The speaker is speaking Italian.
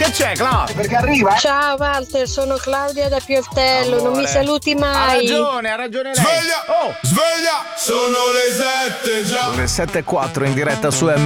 Che c'è, Cla? Perché arriva? Ciao Walter, sono Claudia da Pioltello, non mi saluti mai. Ha ragione lei. Sveglia! Oh! Sveglia! Sono le 7 già. Le 7.04 in diretta su